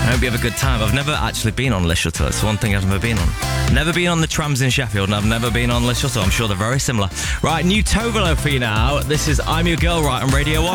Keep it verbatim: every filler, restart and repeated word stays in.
I hope you have a good time. I've never actually been on Le Chateau. It's one thing I've never been on. Never been on the trams in Sheffield, and I've never been on Le Chateau. I'm sure they're very similar. Right, new Tovolo for you now. This is I'm Your Girl right on Radio one.